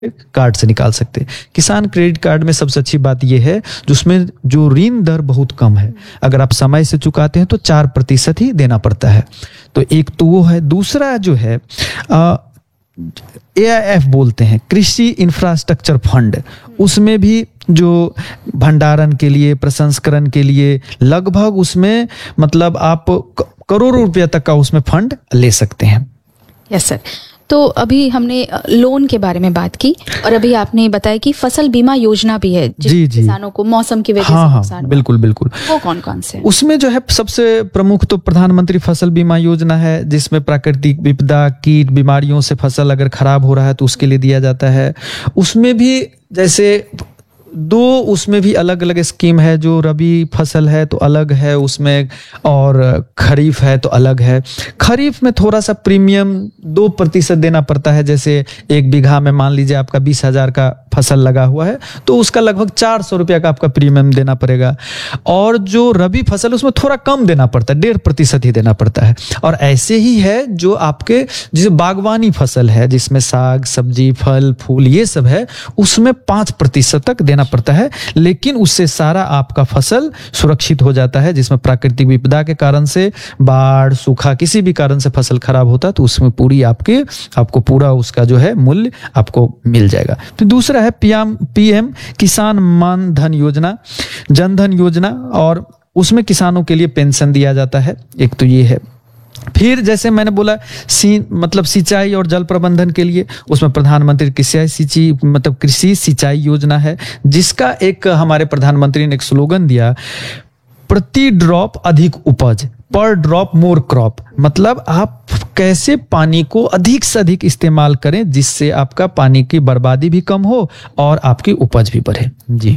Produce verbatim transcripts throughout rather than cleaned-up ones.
Card से निकाल सकते हैं। किसान क्रेडिट कार्ड में सबसे अच्छी बात यह है जिसमें जो ऋण दर बहुत कम है, अगर आप समय से चुकाते हैं तो चार प्रतिशत ही देना पड़ता है। तो एक तो वो है। दूसरा जो है ए आई एफ बोलते हैं, कृषि इंफ्रास्ट्रक्चर फंड, उसमें भी जो भंडारण के लिए, प्रसंस्करण के लिए लगभग उसमें मतलब आप करोड़ों रुपया तक का उसमें फंड ले सकते हैं। Yes sir. तो अभी हमने लोन के बारे में बात की और अभी आपने बताया कि फसल बीमा योजना भी है जी जी किसानों को मौसम की वजह हाँ से हाँ नुकसान बिल्कुल बिल्कुल। वो कौन कौन से? उसमें जो है सबसे प्रमुख तो प्रधानमंत्री फसल बीमा योजना है, जिसमें प्राकृतिक विपदा, कीट, बीमारियों से फसल अगर खराब हो रहा है तो उसके लिए दिया जाता है। उसमें भी जैसे दो उसमें भी अलग अलग स्कीम है, जो रबी फसल है तो अलग है उसमें, और खरीफ है तो अलग है। खरीफ में थोड़ा सा प्रीमियम दो प्रतिशत देना पड़ता है। जैसे एक बीघा में मान लीजिए आपका बीस हजार का फसल लगा हुआ है तो उसका लगभग चार सौ रुपया का आपका प्रीमियम देना पड़ेगा। और जो रबी फसल उसमें थोड़ा कम देना पड़ता है, डेढ़ प्रतिशत ही देना पड़ता है। और ऐसे ही है जो आपके जैसे बागवानी फसल है जिसमें साग सब्जी फल फूल ये सब है, उसमें पांच प्रतिशत तक देना पड़ता है, लेकिन उससे सारा आपका फसल सुरक्षित हो जाता है। जिसमें प्राकृतिक विपदा के कारण से, बाढ़, सूखा, किसी भी कारण से फसल खराब होता है तो उसमें पूरी आपके आपको पूरा उसका जो है मूल्य आपको मिल जाएगा। तो दूसरा है पीएम पीएम किसान मान धन योजना, जन धन योजना, और उसमें किसानों के लिए पेंशन दिया जाता है। एक तो ये है। फिर जैसे मैंने बोला सी मतलब सिंचाई और जल प्रबंधन के लिए उसमें प्रधानमंत्री कृषि सिंचाई मतलब कृषि सिंचाई योजना है, जिसका एक हमारे प्रधानमंत्री ने एक स्लोगन दिया, प्रति ड्रॉप अधिक उपज, पर ड्रॉप मोर क्रॉप। मतलब आप कैसे पानी को अधिक से अधिक इस्तेमाल करें जिससे आपका पानी की बर्बादी भी कम हो और आपकी उपज भी बढ़े। जी।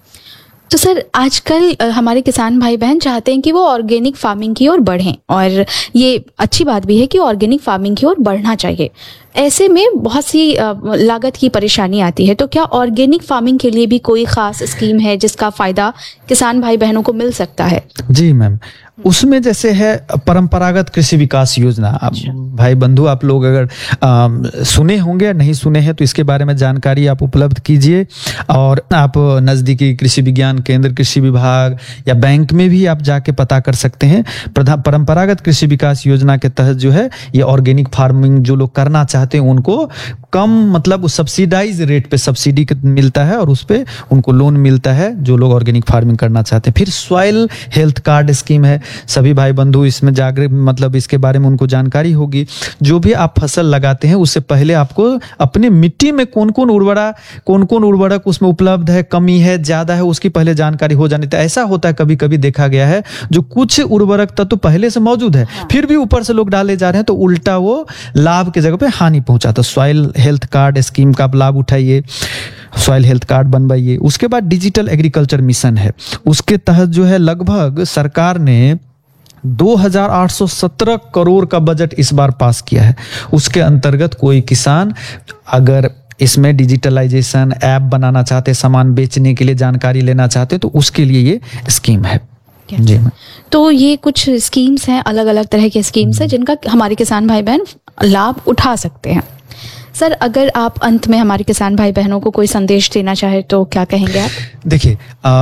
तो सर आजकल हमारे किसान भाई बहन चाहते हैं कि वो ऑर्गेनिक फार्मिंग की ओर बढ़ें, और ये अच्छी बात भी है कि ऑर्गेनिक फार्मिंग की ओर बढ़ना चाहिए। ऐसे में बहुत सी लागत की परेशानी आती है, तो क्या ऑर्गेनिक फार्मिंग के लिए भी कोई खास स्कीम है जिसका फायदा किसान भाई बहनों को मिल सकता है? जी मैम, उसमें जैसे है परंपरागत कृषि विकास योजना। आप भाई बंधु आप लोग अगर आ, सुने होंगे या नहीं सुने हैं तो इसके बारे में जानकारी आप उपलब्ध कीजिए, और आप नज़दीकी कृषि विज्ञान केंद्र, कृषि विभाग या बैंक में भी आप जाके पता कर सकते हैं। परंपरागत कृषि विकास योजना के तहत जो है ये ऑर्गेनिक फार्मिंग जो लोग करना चाहते हैं उनको कम मतलब सब्सिडाइज रेट पे सब्सिडी मिलता है और उस पे उनको लोन मिलता है जो लोग ऑर्गेनिक फार्मिंग करना चाहते हैं। फिर सॉइल हेल्थ कार्ड स्कीम है, सभी भाई बंधु इसमें जागरूक मतलब इसके बारे में उनको जानकारी होगी। जो भी आप फसल लगाते हैं उससे पहले आपको अपने मिट्टी में कौन कौन उर्वरा कौन कौन उर्वरक उसमें उपलब्ध है, कमी है, ज्यादा है, उसकी पहले जानकारी हो जानी। तो ऐसा होता है कभी कभी देखा गया है जो कुछ उर्वरक तत्व तो पहले से मौजूद है फिर भी ऊपर से लोग डाले जा रहे हैं तो उल्टा वो लाभ की जगह पे हानि पहुंचाता। सॉइल हेल्थ कार्ड स्कीम का आप लाभ उठाइए, सॉइल हेल्थ कार्ड बनवाइए। उसके बाद डिजिटल एग्रीकल्चर मिशन है, उसके तहत जो है लगभग सरकार ने दो हज़ार आठ सौ सत्रह करोड़ का बजट इस बार पास किया है। उसके अंतर्गत कोई किसान अगर इसमें डिजिटलाइजेशन ऐप बनाना चाहते, सामान बेचने के लिए जानकारी लेना चाहते तो उसके लिए ये स्कीम है। जी। तो ये कुछ स्कीम्स हैं, अलग अलग तरह के स्कीम्स हैं जिनका हमारे किसान भाई बहन लाभ उठा सकते हैं। सर अगर आप अंत में हमारे किसान भाई बहनों को कोई संदेश देना चाहे तो क्या कहेंगे आप? देखिए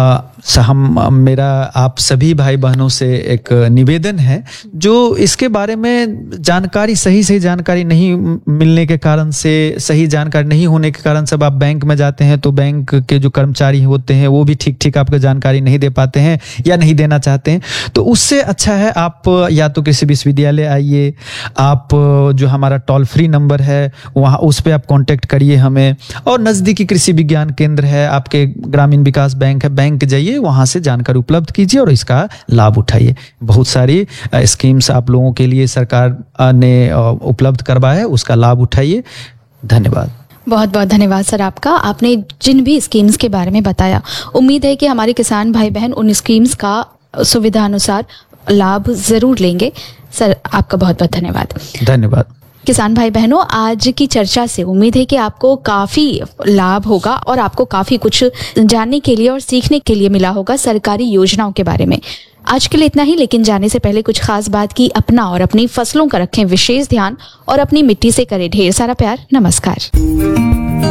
हम मेरा आप सभी भाई बहनों से एक निवेदन है, जो इसके बारे में जानकारी सही सही जानकारी नहीं मिलने के कारण से, सही जानकारी नहीं होने के कारण सब आप बैंक में जाते हैं तो बैंक के जो कर्मचारी होते हैं वो भी ठीक ठीक आपको जानकारी नहीं दे पाते हैं या नहीं देना चाहते हैं। तो उससे अच्छा है आप या तो किसी विश्वविद्यालय आइए, आप जो हमारा टोल फ्री नंबर है वहाँ उस पर आप कांटेक्ट करिए हमें, और नज़दीकी कृषि विज्ञान केंद्र है, आपके ग्रामीण विकास बैंक है, बैंक जाइए, वहां से जानकारी उपलब्ध कीजिए और इसका लाभ उठाइए। बहुत सारी स्कीम्स आप लोगों के लिए सरकार ने उपलब्ध करवाया है, उसका लाभ उठाइए। धन्यवाद। बहुत बहुत धन्यवाद सर आपका। आपने जिन भी स्कीम्स के बारे में बताया, उम्मीद है कि हमारे किसान भाई बहन उन स्कीम्स का सुविधा अनुसार लाभ जरूर लेंगे। सर आपका बहुत बहुत धन्यवाद। धन्यवाद। किसान भाई बहनों, आज की चर्चा से उम्मीद है कि आपको काफी लाभ होगा और आपको काफी कुछ जानने के लिए और सीखने के लिए मिला होगा सरकारी योजनाओं के बारे में। आज के लिए इतना ही, लेकिन जाने से पहले कुछ खास बात की अपना और अपनी फसलों का रखें विशेष ध्यान और अपनी मिट्टी से करें ढेर सारा प्यार। नमस्कार।